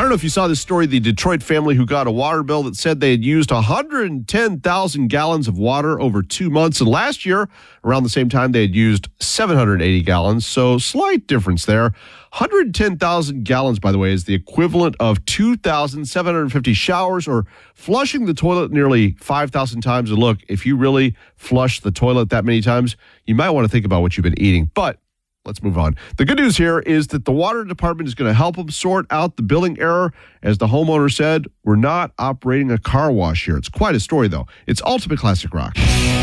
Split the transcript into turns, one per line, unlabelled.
don't know if you saw this story, the Detroit family who got a water bill that said they had used 110,000 gallons of water over 2 months. And last year, around the same time, they had used 780 gallons. So slight difference there. 110,000 gallons, by the way, is the equivalent of 2,750 showers or flushing the toilet nearly 5,000 times. And look, if you really flush the toilet that many times, you might want to think about what you've been eating. But let's move on. The good news here is that the water department is going to help them sort out the billing error. As the homeowner said, we're not operating a car wash here. It's quite a story, though. It's Ultimate Classic Rock.